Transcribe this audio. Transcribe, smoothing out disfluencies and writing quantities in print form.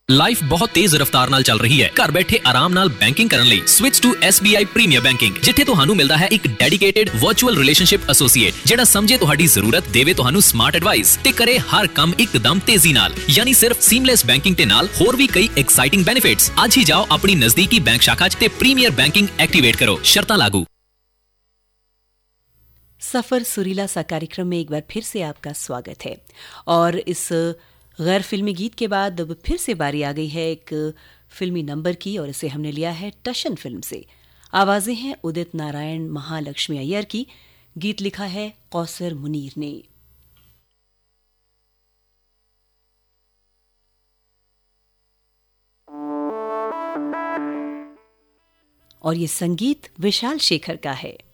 Life ਬਹੁਤ ਤੇਜ਼ ਰਫ਼ਤਾਰ ਨਾਲ ਚੱਲ ਰਹੀ ਹੈ। ਘਰ ਬੈਠੇ ਆਰਾਮ ਨਾਲ ਬੈਂਕਿੰਗ ਕਰਨ ਲਈ switch to SBI premier banking, ਜਿੱਥੇ ਤੁਹਾਨੂੰ ਮਿਲਦਾ ਹੈ ਇੱਕ ਡੈਡੀਕੇਟਿਡ ਵਰਚੁਅਲ ਰਿਲੇਸ਼ਨਸ਼ਿਪ ਐਸੋਸੀਏਟ, ਜਿਹੜਾ ਸਮਝੇ ਤੁਹਾਡੀ ਜ਼ਰੂਰਤ, ਦੇਵੇ ਤੁਹਾਨੂੰ ਸਮਾਰਟ ਐਡਵਾਈਸ ਤੇ ਕਰੇ ਹਰ ਕੰਮ ਇੱਕਦਮ ਤੇਜ਼ੀ ਨਾਲ। ਯਾਨੀ ਸਿਰਫ ਸੀਮਲੈਸ ਬੈਂਕਿੰਗ ਦੇ ਨਾਲ ਹੋਰ ਵੀ ਕਈ ਐਕਸਾਈਟਿੰਗ ਬੈਨੀਫਿਟਸ। ਅੱਜ ਹੀ ਜਾਓ ਆਪਣੀ ਨਜ਼ਦੀਕੀ बैंक शाखा ਤੇ ਪ੍ਰੀਮੀਅਰ बैंकिंग एक्टिवेट करो, शर्तां लागू। सफ़र सुरीला सा कार्यक्रम में एक बार फिर से आपका स्वागत है। और इस गैर फिल्मी गीत के बाद अब फिर से बारी आ गई है एक फिल्मी नंबर की, और इसे हमने लिया है टशन फिल्म से। आवाजें हैं उदित नारायण, महालक्ष्मी अय्यर की। गीत लिखा है कौसर मुनीर ने। और ये संगीत विशाल शेखर का है।